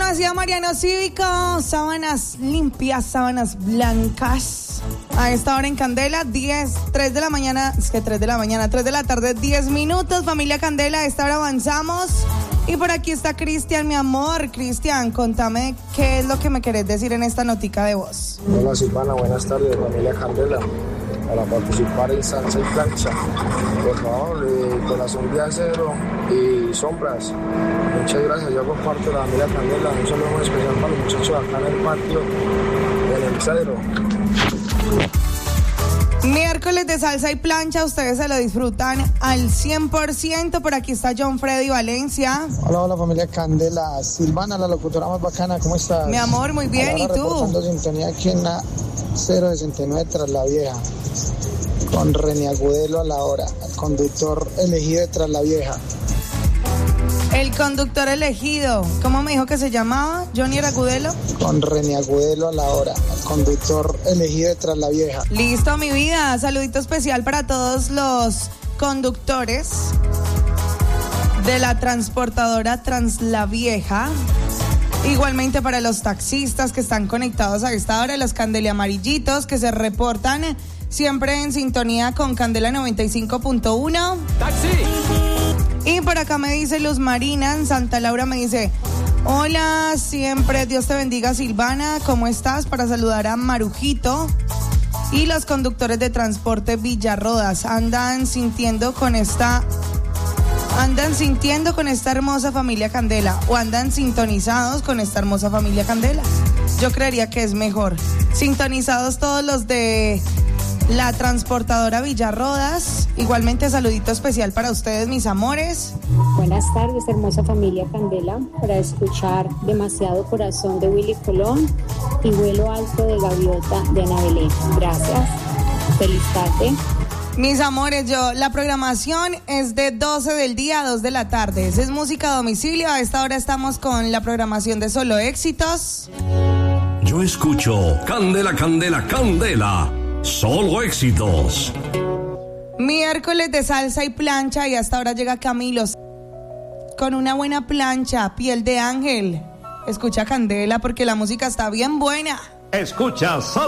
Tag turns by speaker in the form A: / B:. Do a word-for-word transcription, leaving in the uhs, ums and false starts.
A: decía Mariano Cívico, sábanas limpias, sábanas blancas. A esta hora en Candela, diez, tres de la mañana, es que tres de la mañana, tres de la tarde, diez minutos, familia Candela, a esta hora avanzamos. Y por aquí está Cristian, mi amor. Cristian, contame qué es lo que me querés decir en esta notica de voz.
B: Hola Silvana, buenas tardes, familia Candela. Para participar en salsa y plancha, por favor, eh, corazón de acero y sombras. Muchas gracias, yo comparto la familia Candela. Un saludo muy especial para los muchachos acá en el patio, en el cedro.
A: Miércoles de salsa y plancha, ustedes se lo disfrutan al cien por ciento. Por aquí está John Freddy Valencia.
C: Hola, hola familia Candela. Silvana, la locutora más bacana, ¿cómo estás?
A: Mi amor, muy bien, ¿y tú?
C: Reportando sintonía aquí en la cero sesenta y nueve tras la vieja. Con René Agudelo a la hora, el conductor elegido tras la vieja.
A: El conductor elegido, ¿cómo me dijo que se llamaba? ¿Johnny Agudelo?
C: Con René Agudelo a la hora, el conductor elegido tras la vieja.
A: Listo, mi vida. Saludito especial para todos los conductores de la transportadora Trans La Vieja. Igualmente para los taxistas que están conectados a esta hora, los Candela Amarillitos que se reportan siempre en sintonía con Candela noventa y cinco punto uno.
D: ¡Taxi!
A: Y por acá me dice Luz Marina en Santa Laura, me dice: hola, siempre, Dios te bendiga Silvana, ¿cómo estás? Para saludar a Marujito. Y los conductores de transporte Villarrodas andan sintiendo con esta andan sintiendo con esta hermosa familia Candela, o andan sintonizados con esta hermosa familia Candela. Yo creería que es mejor sintonizados todos los de la transportadora Villarrodas. Igualmente saludito especial para ustedes, mis amores.
E: Buenas tardes, hermosa familia Candela, para escuchar Demasiado Corazón de Willy Colón y Vuelo Alto de Gaviota de Ana Belén. Gracias, feliz tarde.
A: Mis amores, yo, la programación es de doce del día a dos de la tarde. Esa es música a domicilio. A esta hora estamos con la programación de Solo Éxitos.
D: Yo escucho Candela, Candela, Candela. Solo Éxitos.
A: Miércoles de salsa y plancha, y hasta ahora llega Camilo con una buena plancha, piel de ángel. Escucha Candela porque la música está bien buena.
D: Escucha